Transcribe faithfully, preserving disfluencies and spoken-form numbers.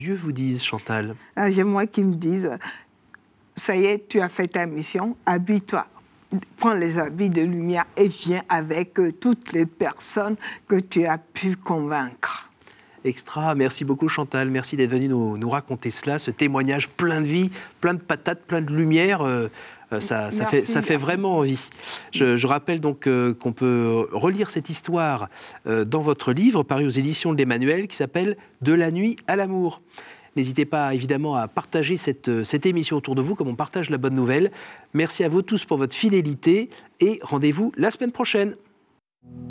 Dieu vous dise, Chantal. Ah, j'aimerais qu'ils me disent, ça y est, tu as fait ta mission, habille-toi. Prends les habits de lumière et viens avec euh, toutes les personnes que tu as pu convaincre. Extra, merci beaucoup Chantal, merci d'être venue nous, nous raconter cela, ce témoignage plein de vie, plein de patates, plein de lumière, euh, ça, ça, fait, ça fait vraiment envie. Je, je rappelle donc euh, qu'on peut relire cette histoire euh, dans votre livre, paru aux éditions de l'Emmanuel, qui s'appelle « De la nuit à l'amour ». N'hésitez pas évidemment à partager cette, cette émission autour de vous, comme on partage la bonne nouvelle. Merci à vous tous pour votre fidélité et rendez-vous la semaine prochaine.